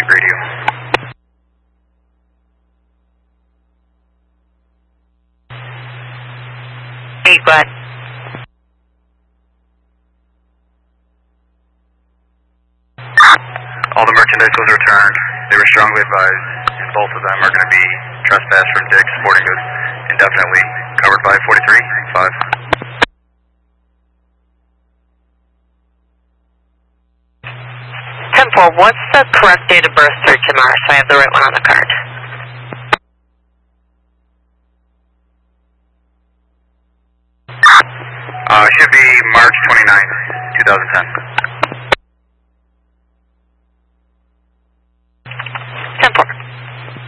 radio. Hey, go ahead. All the merchandise was returned. They were strongly advised, and both of them are going to be trespassed from Dick's Sporting Goods indefinitely, covered by 43.5. 10-4, what's the correct date of birth through tomorrow so I have the right one on the card? Should be March 29th, 2010.